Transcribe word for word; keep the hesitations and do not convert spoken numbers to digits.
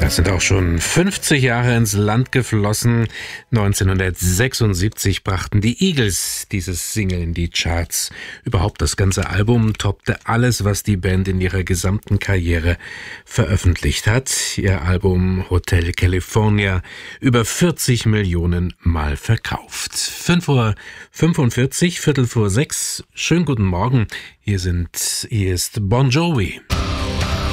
Das sind auch schon fünfzig Jahre ins Land geflossen. neunzehnhundertsechsundsiebzig brachten die Eagles dieses Single in die Charts. Überhaupt das ganze Album toppte alles, was die Band in ihrer gesamten Karriere veröffentlicht hat. Ihr Album Hotel California über vierzig Millionen Mal verkauft. fünf Uhr fünfundvierzig, Viertel vor sechs. Schönen guten Morgen. Hier sind, hier ist Bon Jovi.